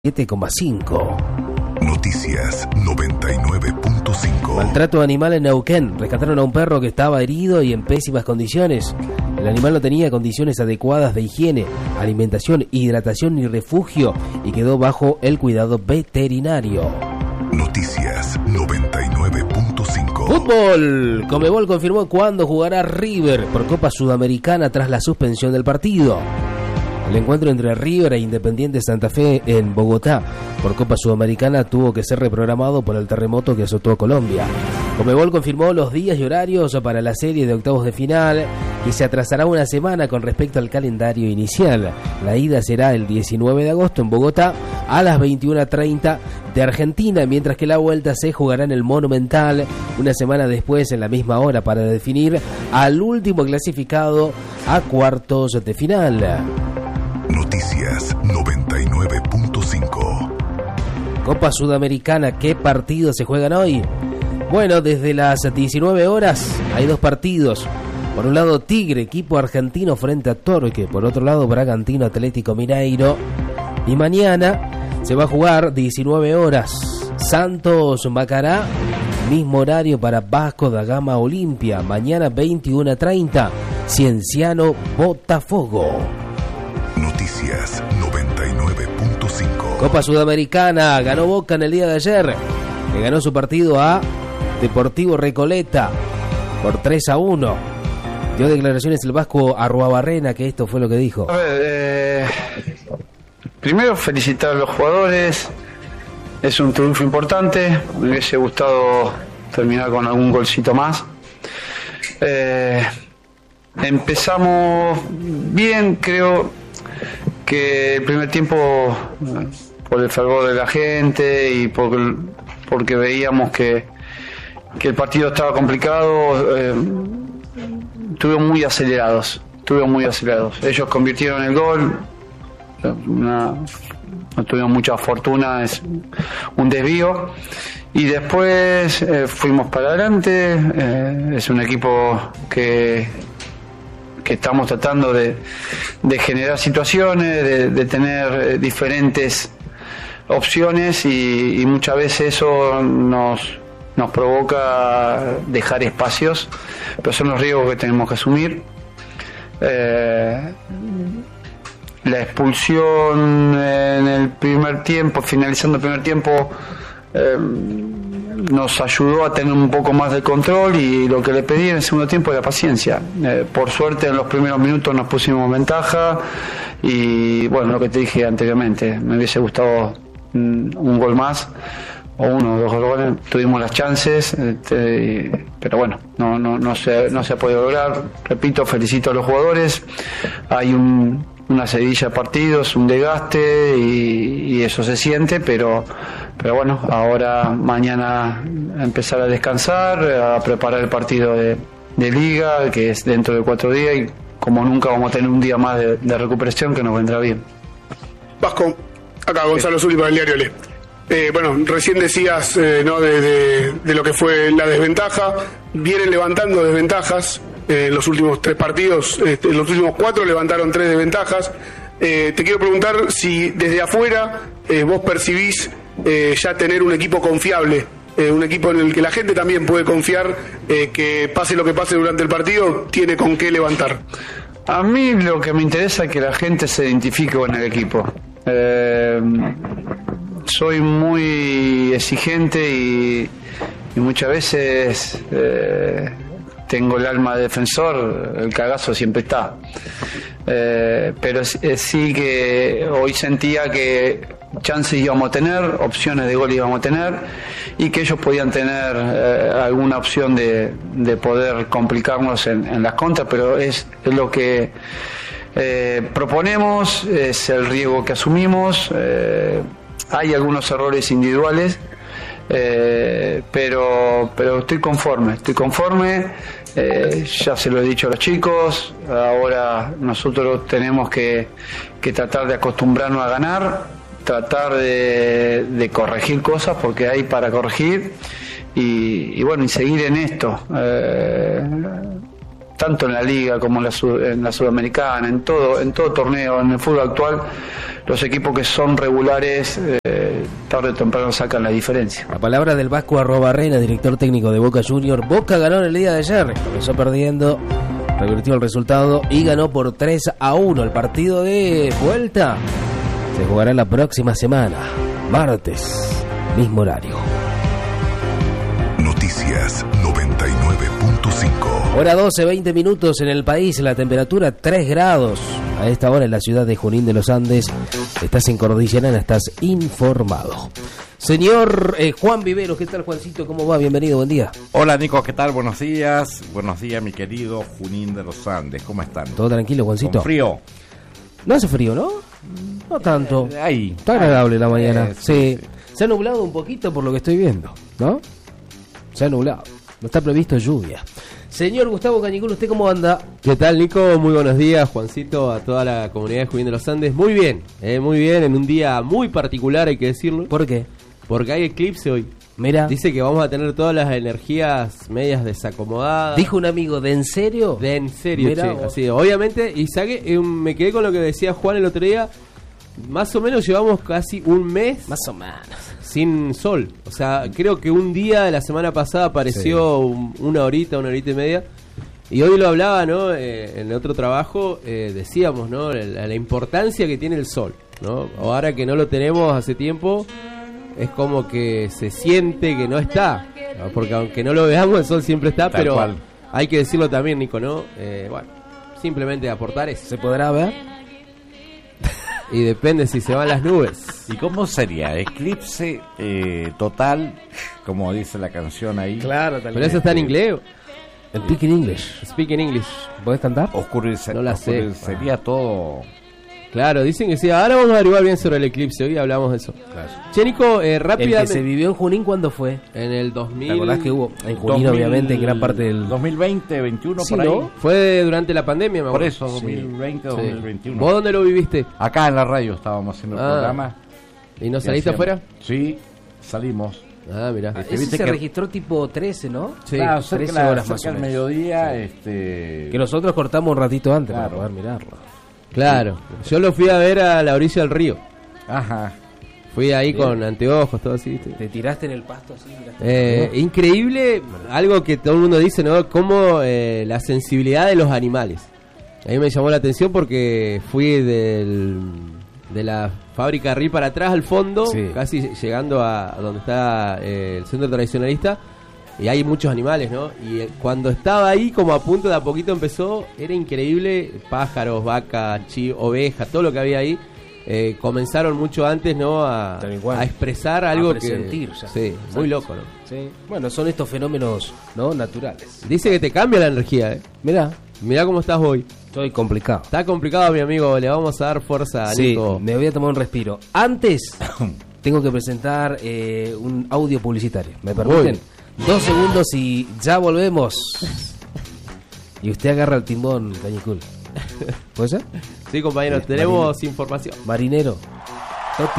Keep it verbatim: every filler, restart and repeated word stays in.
siete coma cinco. Noticias noventa y nueve punto cinco. Maltrato animal en Neuquén. Rescataron a un perro que estaba herido y en pésimas condiciones. El animal no tenía condiciones adecuadas de higiene, alimentación, hidratación ni refugio y quedó bajo el cuidado veterinario. Noticias noventa y nueve punto cinco. Fútbol. Conmebol confirmó cuándo jugará River por Copa Sudamericana tras la suspensión del partido. El encuentro entre River e Independiente Santa Fe en Bogotá por Copa Sudamericana tuvo que ser reprogramado por el terremoto que azotó Colombia. Conmebol confirmó los días y horarios para la serie de octavos de final y se atrasará una semana con respecto al calendario inicial. La ida será el diecinueve de agosto en Bogotá a las veintiuna treinta de Argentina, mientras que la vuelta se jugará en el Monumental una semana después en la misma hora para definir al último clasificado a cuartos de final. Noticias noventa y nueve punto cinco. Copa Sudamericana, ¿qué partidos se juegan hoy? Bueno, desde las diecinueve horas hay dos partidos. Por un lado Tigre, equipo argentino frente a Torque. Por otro lado Bragantino, Atlético Mineiro. Y mañana se va a jugar diecinueve horas. Santos Macará, mismo horario para Vasco da Gama Olimpia. Mañana veintiuna treinta, Cienciano Botafogo. Noticias noventa y nueve punto cinco. Copa Sudamericana, ganó Boca en el día de ayer. Le ganó su partido a Deportivo Recoleta por tres a uno. Dio declaraciones el vasco Arruabarrena, que esto fue lo que dijo. A ver, eh, primero felicitar a los jugadores. Es un triunfo importante. Me hubiese gustado terminar con algún golcito más. Eh, empezamos bien, creo que el primer tiempo, por el fervor de la gente y por, porque veíamos que, que el partido estaba complicado, eh, estuvieron muy acelerados, estuvieron muy acelerados. Ellos convirtieron el gol, una, no tuvieron mucha fortuna, es un desvío, y después eh, fuimos para adelante. Eh, es un equipo que que estamos tratando de, de generar situaciones, de, de tener diferentes opciones y, y muchas veces eso nos, nos provoca dejar espacios, pero son los riesgos que tenemos que asumir. Eh, la expulsión en el primer tiempo, finalizando el primer tiempo, eh, nos ayudó a tener un poco más de control y lo que le pedí en el segundo tiempo era paciencia. Eh, por suerte en los primeros minutos nos pusimos en ventaja y bueno, lo que te dije anteriormente, me hubiese gustado mm, un gol más o uno o dos goles, tuvimos las chances, este, pero bueno, no, no, no, se, no se ha podido lograr. Repito, felicito a los jugadores, hay un una seguidilla de partidos, un desgaste y, y eso se siente, pero pero bueno, ahora mañana empezar a descansar, a preparar el partido de, de Liga, que es dentro de cuatro días, y como nunca vamos a tener un día más de, de recuperación que nos vendrá bien. Vasco, acá Gonzalo Zuli para el diario Le. Eh, bueno, recién decías eh, ¿no? de, de, de lo que fue la desventaja, vienen levantando desventajas. En eh, los últimos tres partidos, eh, en los últimos cuatro levantaron tres desventajas. Eh, te quiero preguntar si desde afuera eh, vos percibís eh, ya tener un equipo confiable, eh, un equipo en el que la gente también puede confiar, eh, que pase lo que pase durante el partido, tiene con qué levantar. A mí lo que me interesa es que la gente se identifique con el equipo. Eh, soy muy exigente y, y muchas veces... Eh, tengo el alma de defensor, el cagazo siempre está. Eh, pero eh, sí que hoy sentía que chances íbamos a tener, opciones de gol íbamos a tener, y que ellos podían tener eh, alguna opción de, de poder complicarnos en, en las contras, pero es, es lo que eh, proponemos, es el riesgo que asumimos. Eh, hay algunos errores individuales, Eh, pero pero estoy conforme, estoy conforme, eh, ya se lo he dicho a los chicos, ahora nosotros tenemos que, que tratar de acostumbrarnos a ganar, tratar de, de corregir cosas porque hay para corregir y, y bueno, y seguir en esto. Eh, tanto en la liga como en la, sud, en la sudamericana, en todo, en todo torneo, en el fútbol actual, los equipos que son regulares eh, tarde o temprano sacan la diferencia. La palabra del Vasco Arrobarrena, director técnico de Boca Juniors. Boca ganó en el día de ayer, comenzó perdiendo, revirtió el resultado y ganó por tres a uno. El partido de vuelta se jugará la próxima semana, martes, mismo horario. Noticias noventa y nueve punto cinco. Hora doce, veinte minutos en el país, la temperatura tres grados. A esta hora en la ciudad de Junín de los Andes. Estás en Cordillerana, estás informado. Señor eh, Juan Viveros, ¿qué tal, Juancito? ¿Cómo va? Bienvenido, buen día. Hola, Nico, ¿qué tal? Buenos días. Buenos días, mi querido Junín de los Andes. ¿Cómo están? ¿Todo tranquilo, Juancito? Con frío. No hace frío, ¿no? No tanto. Eh, ahí. Está agradable la mañana. Eh, sí, sí, sí. Se ha nublado un poquito por lo que estoy viendo, ¿no? Se ha nublado. No está previsto lluvia. Señor Gustavo Cañicul, ¿usted cómo anda? ¿Qué tal, Nico? Muy buenos días, Juancito, a toda la comunidad de Junín de los Andes. Muy bien, eh, muy bien, en un día muy particular, hay que decirlo. ¿Por qué? Porque hay eclipse hoy. Mira. Dice que vamos a tener todas las energías medias desacomodadas. Dijo un amigo, ¿de en serio? De en serio, Mirá che. vos. Así, obviamente, y saqué, eh, me quedé con lo que decía Juan el otro día. Más o menos llevamos casi un mes Más o menos. sin sol. O sea, creo que un día de la semana pasada apareció Sí. un- una horita, una horita y media. Y hoy lo hablaba, ¿no? Eh, en otro trabajo eh, decíamos, ¿no? La, la importancia que tiene el sol, ¿no? Ahora que no lo tenemos hace tiempo, es como que se siente que no está, ¿no? Porque aunque no lo veamos, el sol siempre está, Tal pero cual. hay que decirlo también, Nico, ¿no? Eh, bueno, simplemente aportar eso. ¿Se podrá ver? Y depende si se van las nubes. ¿Y cómo sería? Eclipse eh, total, como dice la canción ahí. Claro, tal Pero eso está en inglés. El Speak in English. Speak in English. ¿Podés cantar? Oscurece, No la sé. Sería todo. Claro, dicen que sí. Ahora vamos a averiguar bien sobre el eclipse. Hoy hablamos de eso. Che, Nico, eh, El que rápidamente. se vivió en Junín, ¿cuándo fue? En el dos mil. ¿Te acordás que hubo en Junín, dos mil obviamente, en gran parte del... dos mil veinte, veintiuno, Sí, por ahí. ¿no? Fue durante la pandemia, me Por acuerdo. eso, dos mil veinte, Sí. dos mil veintiuno. ¿Vos dónde lo viviste? Acá en la radio estábamos haciendo el Ah. programa. ¿Y no Y saliste hacíamos- afuera? Sí, salimos. Ah, mirá. Este, Ese viste se que- registró tipo trece, ¿no? Sí, claro, cerca, trece la- horas más cerca o del menos. mediodía, este... Que nosotros cortamos un ratito antes Claro. para poder mirarlo. Claro. Yo lo fui a ver a la orilla del río. Ajá. Fui ahí Bien. con anteojos, todo así, ¿viste? Te tiraste en el pasto así, miraste. Eh, increíble, algo que todo el mundo dice, ¿no? Como eh, la sensibilidad de los animales. A mí me llamó la atención porque fui del, de la fábrica R I para atrás al fondo, Sí. casi llegando a donde está eh, el centro tradicionalista, y hay muchos animales, ¿no? Y eh, cuando estaba ahí, como a punto de a poquito empezó, era increíble, pájaros, vacas, chi, ovejas, todo lo que había ahí. Eh, comenzaron mucho antes, ¿no? A, Tal cual. a expresar algo A que... presentir ya. Sí, Exacto. muy loco, ¿no? Sí. Bueno, son estos fenómenos, ¿no? Naturales. Dice que te cambia la energía, ¿eh? Mirá, Mirá cómo estás hoy. estoy complicado. Está complicado, mi amigo. Le vamos a dar fuerza a Sí, Nico. me voy a tomar un respiro. Antes, tengo que presentar eh, un audio publicitario. ¿Me permiten? Dos segundos y ya volvemos. Y usted agarra el timón, Cañicul. ¿Puede ser? Sí, compañeros, Sí, tenemos información. Marinero.